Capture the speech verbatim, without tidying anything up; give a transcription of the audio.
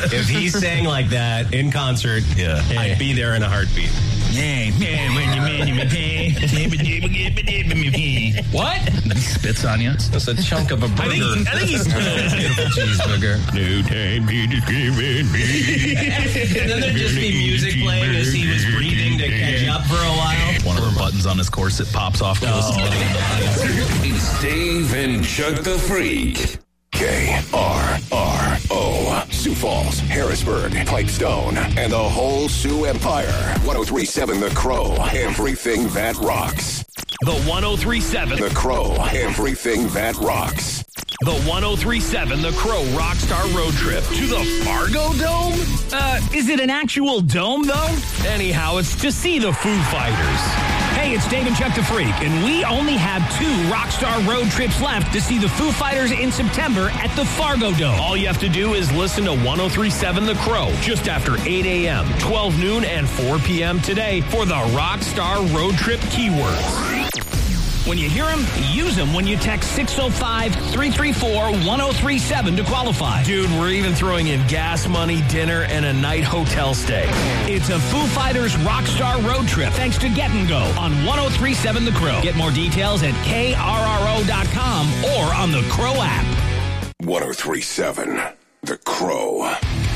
If he sang like that in concert, yeah, I'd be there in a heartbeat. What? And then he spits on you. That's a chunk of a burger. I think, I think he's... Beautiful cheeseburger. No time to discriminate me. And then there'd just be music playing as he was breathing to catch up for a while. One of the buttons on his corset pops off. Oh. It's Dave and Chuck the Freak. K R R O. Sioux Falls, Harrisburg, Pipestone, and the whole Sioux Empire. ten thirty-seven The Crow. Everything that rocks. The ten thirty-seven. The Crow. Everything that rocks. The ten thirty-seven The Crow Rockstar Road Trip to the Fargo Dome? Uh, is it an actual dome, though? Anyhow, it's to see the Foo Fighters. Hey, it's Dave and Chuck the Freak, and we only have two Rockstar Road Trips left to see the Foo Fighters in September at the Fargo Dome. All you have to do is listen to ten thirty-seven The Crow just after eight a.m., twelve noon, and four p.m. today for the Rockstar Road Trip keywords. When you hear them, use them when you text six oh five, three three four, one oh three seven to qualify. Dude, we're even throwing in gas money, dinner, and a night hotel stay. It's a Foo Fighters Rockstar Road Trip thanks to Get and Go on ten thirty-seven The Crow. Get more details at K R R O dot com or on the Crow app. ten thirty-seven The Crow.